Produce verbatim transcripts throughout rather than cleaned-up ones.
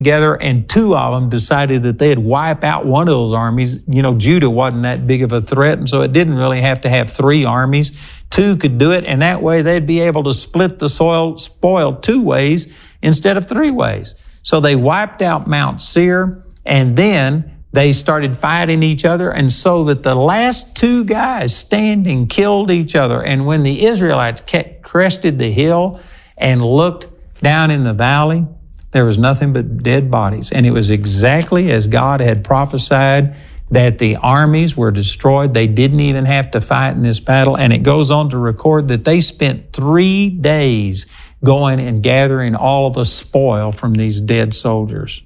together, and two of them decided that they'd wipe out one of those armies. You know, Judah wasn't that big of a threat, and so it didn't really have to have three armies. Two could do it, and that way they'd be able to split the soil, spoil two ways instead of three ways. So they wiped out Mount Seir, and then they started fighting each other, and so that the last two guys standing killed each other. And when the Israelites crested the hill and looked down in the valley, there was nothing but dead bodies. And it was exactly as God had prophesied, that the armies were destroyed. They didn't even have to fight in this battle. And it goes on to record that they spent three days going and gathering all of the spoil from these dead soldiers.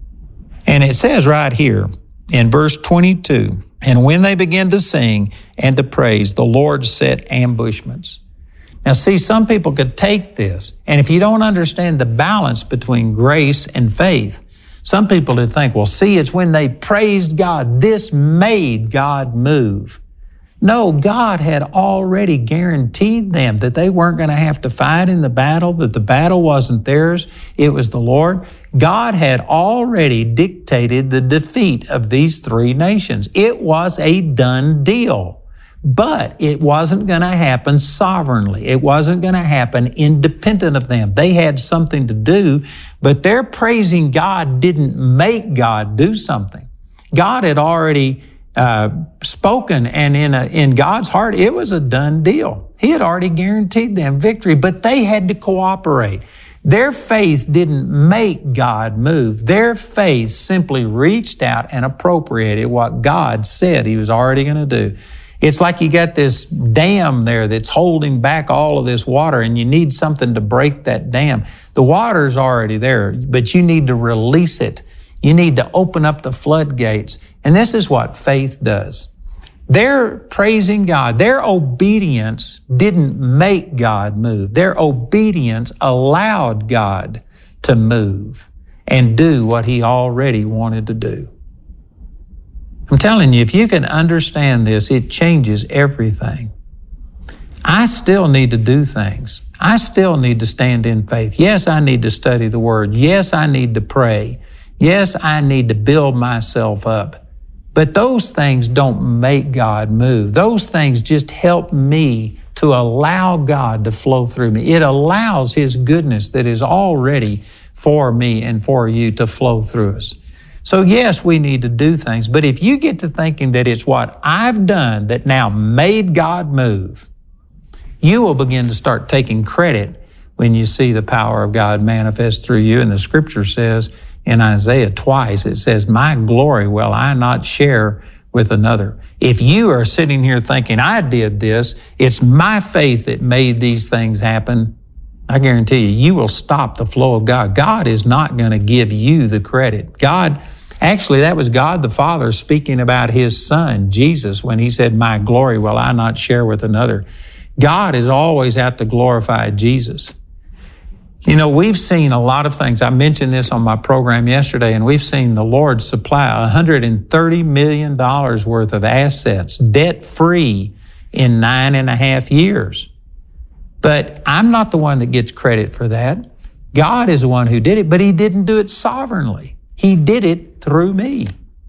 And it says right here in verse twenty-two, and when they began to sing and to praise, the Lord set ambushments. Now see, some people could take this, and if you don't understand the balance between grace and faith, some people would think, well, see, it's when they praised God, this made God move. No, God had already guaranteed them that they weren't going to have to fight in the battle, that the battle wasn't theirs, it was the Lord. God had already dictated the defeat of these three nations. It was a done deal. But it wasn't going to happen sovereignly. It wasn't going to happen independent of them. They had something to do, but their praising God didn't make God do something. God had already uh, spoken, and in a, in God's heart, it was a done deal. He had already guaranteed them victory, but they had to cooperate. Their faith didn't make God move. Their faith simply reached out and appropriated what God said He was already going to do. It's like you got this dam there that's holding back all of this water, and you need something to break that dam. The water's already there, but you need to release it. You need to open up the floodgates. And this is what faith does. Their praising God, their obedience didn't make God move. Their obedience allowed God to move and do what He already wanted to do. I'm telling you, if you can understand this, it changes everything. I still need to do things. I still need to stand in faith. Yes, I need to study the Word. Yes, I need to pray. Yes, I need to build myself up. But those things don't make God move. Those things just help me to allow God to flow through me. It allows His goodness that is already for me and for you to flow through us. So yes, we need to do things, but if you get to thinking that it's what I've done that now made God move, you will begin to start taking credit when you see the power of God manifest through you. And the scripture says in Isaiah twice, it says, my glory will I not share with another. If you are sitting here thinking, I did this, it's my faith that made these things happen, I guarantee you, you will stop the flow of God. God is not going to give you the credit. God, actually, that was God the Father speaking about His Son, Jesus, when He said, my glory will I not share with another. God is always out to glorify Jesus. You know, we've seen a lot of things. I mentioned this on my program yesterday, and we've seen the Lord supply one hundred thirty million dollars worth of assets, debt-free, in nine and a half years. But I'm not the one that gets credit for that. God is the one who did it, but He didn't do it sovereignly. He did it through me.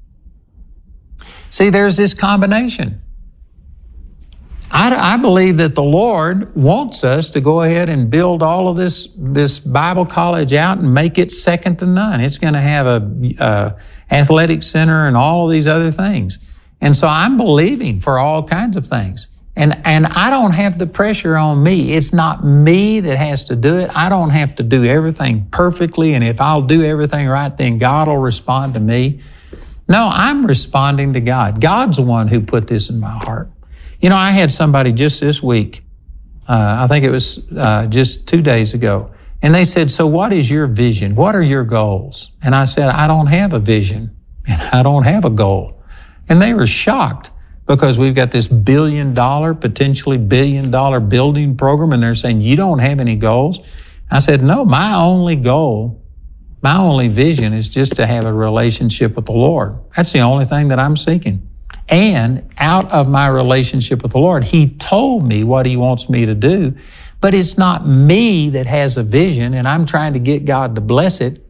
See, there's this combination. I, I believe that the Lord wants us to go ahead and build all of this, this Bible college out and make it second to none. It's going to have a, a athletic center and all of these other things. And so I'm believing for all kinds of things. And, and I don't have the pressure on me. It's not me that has to do it. I don't have to do everything perfectly. And if I'll do everything right, then God will respond to me. No, I'm responding to God. God's the one who put this in my heart. You know, I had somebody just this week, uh, I think it was uh, just two days ago, and they said, so what is your vision? What are your goals? And I said, I don't have a vision, and I don't have a goal. And they were shocked because we've got this billion dollar, potentially billion dollar building program, and they're saying, you don't have any goals? I said, no, my only goal, my only vision is just to have a relationship with the Lord. That's the only thing that I'm seeking. And out of my relationship with the Lord, He told me what He wants me to do, but it's not me that has a vision and I'm trying to get God to bless it.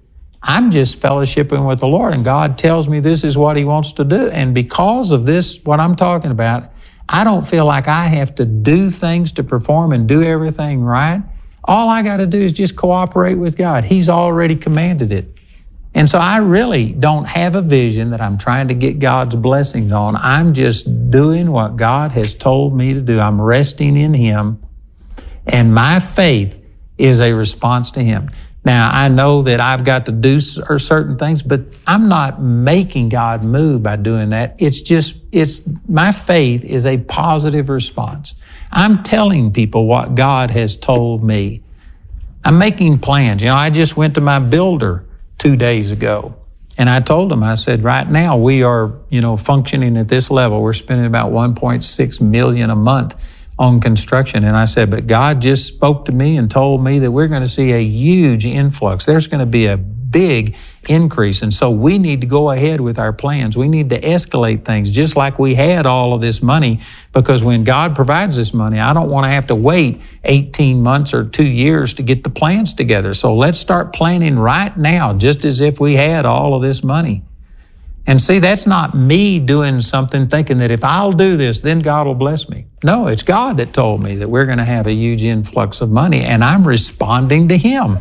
I'm just fellowshipping with the Lord, and God tells me this is what He wants to do. And because of this, what I'm talking about, I don't feel like I have to do things to perform and do everything right. All I got to do is just cooperate with God. He's already commanded it. And so I really don't have a vision that I'm trying to get God's blessings on. I'm just doing what God has told me to do. I'm resting in Him, and my faith is a response to Him. Now, I know that I've got to do certain things, but I'm not making God move by doing that. It's just, it's, my faith is a positive response. I'm telling people what God has told me. I'm making plans. You know, I just went to my builder two days ago, and I told him, I said, right now we are, you know, functioning at this level. We're spending about one point six million a month on construction. And I said, but God just spoke to me and told me that we're going to see a huge influx. There's going to be a big increase. And so we need to go ahead with our plans. We need to escalate things just like we had all of this money, because when God provides this money, I don't want to have to wait eighteen months or two years to get the plans together. So let's start planning right now, just as if we had all of this money. And see, that's not me doing something thinking that if I'll do this, then God will bless me. No, it's God that told me that we're going to have a huge influx of money, and I'm responding to Him.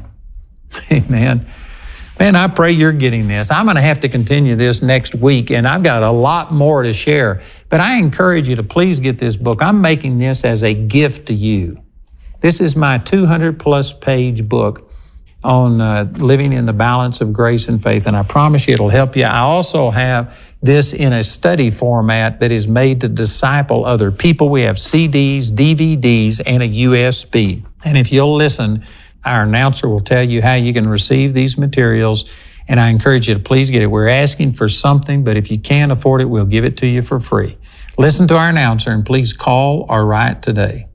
Amen. Man, I pray you're getting this. I'm going to have to continue this next week, and I've got a lot more to share. But I encourage you to please get this book. I'm making this as a gift to you. This is my two hundred plus page book on uh, living in the balance of grace and faith, and I promise you it'll help you. I also have this in a study format that is made to disciple other people. We have C Ds, D V Ds, and a U S B. And if you'll listen, our announcer will tell you how you can receive these materials, and I encourage you to please get it. We're asking for something, but if you can't afford it, we'll give it to you for free. Listen to our announcer, and please call or write today.